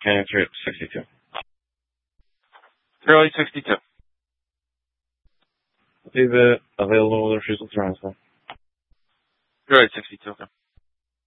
Answer 62. Fairly 62. Leave it available with refusal to transfer. Fairly 62. Okay.